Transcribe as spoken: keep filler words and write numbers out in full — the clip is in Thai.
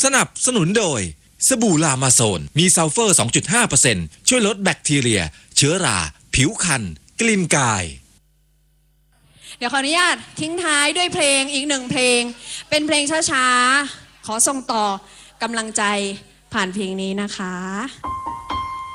สนับสนุนโดยสบู่ลามาโซนมีซัลเฟอร์ สองจุดห้าเปอร์เซ็นต์ ช่วยลดแบคทีเรียเชื้อราผิวคันกลิ่นกายเดี๋ยวขออนุญาตทิ้งท้ายด้วยเพลงอีกหนึ่งเพลงเป็นเพลงช้าๆขอส่งต่อกำลังใจผ่านเพลงนี้นะคะ